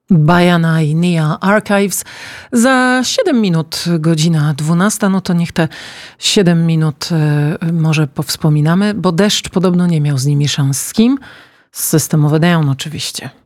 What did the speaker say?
Bajana i Nia Archives. Za 7 minut, godzina 12, no to niech te 7 minut może powspominamy, bo Deszcz podobno nie miał z nimi szans. Z kim? Z System of a Down oczywiście.